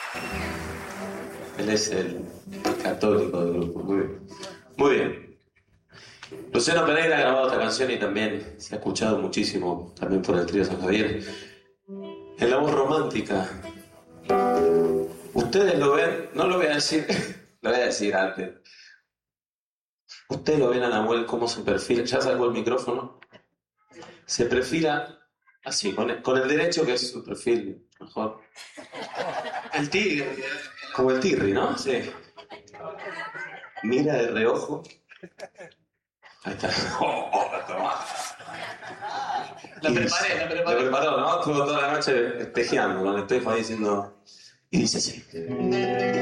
Él es el católico del grupo. Muy bien. Muy bien. Luciano Pereira ha grabado esta canción y también se ha escuchado muchísimo, también por el trío San Javier. En la voz romántica. Ustedes lo ven, no lo voy a decir, lo voy a decir antes. Ustedes lo ven a Nahuel cómo se perfila, ya sacó el micrófono, se perfila así, con el derecho que es su perfil mejor. El tigre, como el tirri, ¿no? Sí. Mira de reojo. Ahí está. Toma. La preparé. La preparó, ¿no? Estuvo toda la noche espejeando, cuando estoy ahí diciendo. Y dice así.